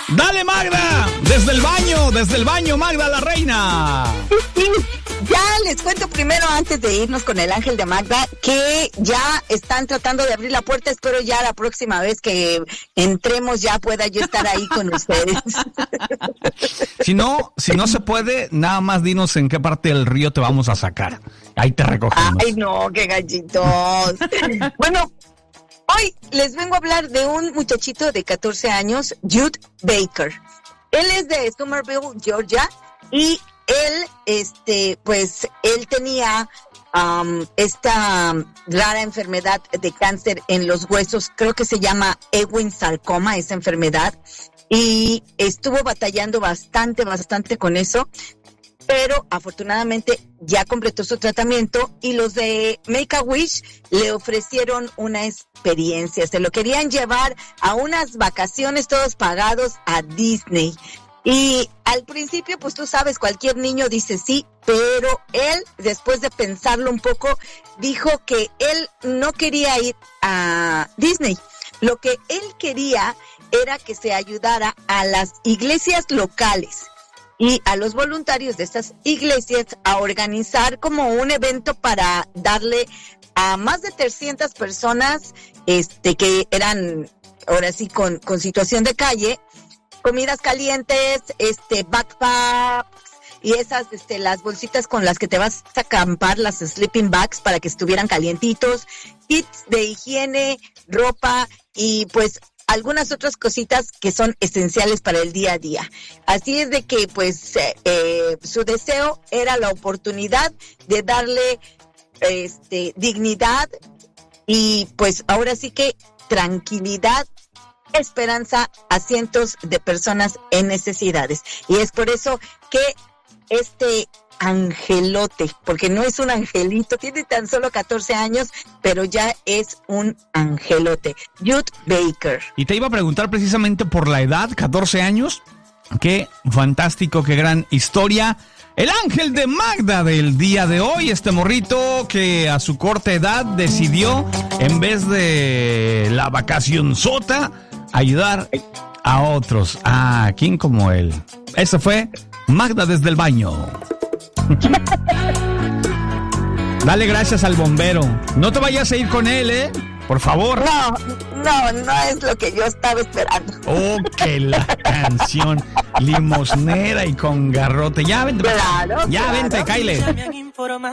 Dale, Magda, desde el baño, Magda la reina. Sí, ya les cuento primero, antes de irnos con el ángel de Magda, que ya están tratando de abrir la puerta. Espero ya la próxima vez que entremos ya pueda yo estar ahí con ustedes. Si no se puede, nada más dinos en qué parte del río te vamos a sacar. Ahí te recogemos. Ay, no, qué gallitos. Bueno, hoy les vengo a hablar de un muchachito de 14 años, Jude Baker. Él es de Somerville, Georgia, y él tenía esta rara enfermedad de cáncer en los huesos, creo que se llama Ewing sarcoma, esa enfermedad, y estuvo batallando bastante con eso, pero afortunadamente ya completó su tratamiento y los de Make-A-Wish le ofrecieron una experiencia. Se lo querían llevar a unas vacaciones todos pagados a Disney. Y al principio, pues tú sabes, cualquier niño dice sí, pero él, después de pensarlo un poco, dijo que él no quería ir a Disney. Lo que él quería era que se ayudara a las iglesias locales y a los voluntarios de estas iglesias a organizar como un evento para darle a más de 300 personas que eran ahora sí con situación de calle, comidas calientes, backpacks y esas las bolsitas con las que te vas a acampar, las sleeping bags, para que estuvieran calientitos, kits de higiene, ropa y pues algunas otras cositas que son esenciales para el día a día. Así es de que pues su deseo era la oportunidad de darle dignidad y pues ahora sí que tranquilidad, esperanza a cientos de personas en necesidades. Y es por eso que este angelote, porque no es un angelito, tiene tan solo 14 años, pero ya es un angelote, Jude Baker. Y te iba a preguntar precisamente por la edad, 14 años. Qué fantástico, qué gran historia. El ángel de Magda del día de hoy, este morrito que a su corta edad decidió, en vez de la vacacionzota, ayudar a otros. Ah, ¿quién como él? Eso fue Magda desde el baño. Dale gracias al bombero. No te vayas a ir con él, por favor. No es lo que yo estaba esperando. Oh, que la canción limosnera y con garrote. Ya vente, claro, ya claro. Vente, Kyle.